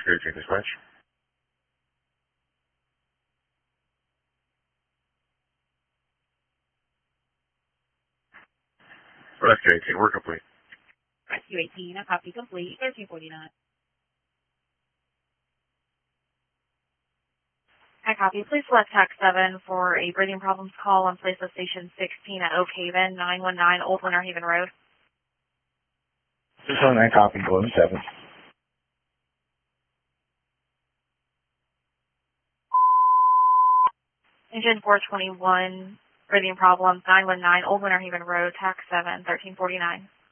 Alaska 18 dispatch. Alaska 18, we're complete. Rescue 18, a copy complete, 1349. I copy. Please select TAC 7 for a breathing problems call on place of station 16 at Oak Haven, 919 Old Winter Haven Road. 619 copy, going 7. Engine 421, breathing problems, 919 Old Winter Haven Road, TAC 7, 1349.